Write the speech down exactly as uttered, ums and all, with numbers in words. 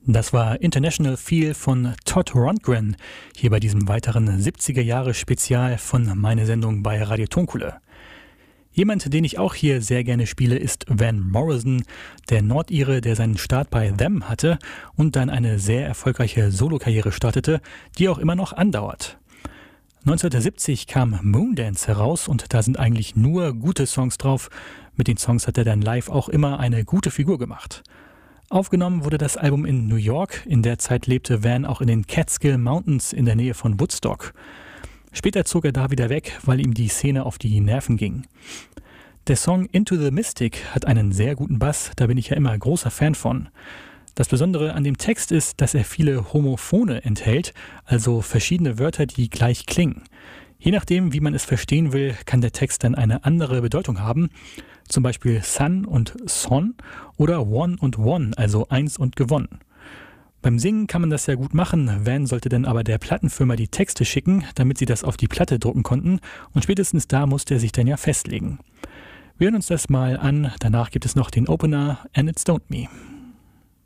Das war International Feel von Todd Rundgren, hier bei diesem weiteren siebziger-Jahre-Spezial von Meine Sendung bei Radio Tonkulle. Jemand, den ich auch hier sehr gerne spiele, ist Van Morrison, der Nordire, der seinen Start bei Them hatte und dann eine sehr erfolgreiche Solokarriere startete, die auch immer noch andauert. neunzehnhundertsiebzig kam Moondance heraus und da sind eigentlich nur gute Songs drauf. Mit den Songs hat er dann live auch immer eine gute Figur gemacht. Aufgenommen wurde das Album in New York. In der Zeit lebte Van auch in den Catskill Mountains in der Nähe von Woodstock. Später zog er da wieder weg, weil ihm die Szene auf die Nerven ging. Der Song Into the Mystic hat einen sehr guten Bass, da bin ich ja immer großer Fan von. Das Besondere an dem Text ist, dass er viele Homophone enthält, also verschiedene Wörter, die gleich klingen. Je nachdem, wie man es verstehen will, kann der Text dann eine andere Bedeutung haben. Zum Beispiel Sun und Son oder One und One, also eins und gewonnen. Beim Singen kann man das ja gut machen. Van sollte dann aber der Plattenfirma die Texte schicken, damit sie das auf die Platte drucken konnten. Und spätestens da musste er sich dann ja festlegen. Wir hören uns das mal an. Danach gibt es noch den Opener And It Stoned Me.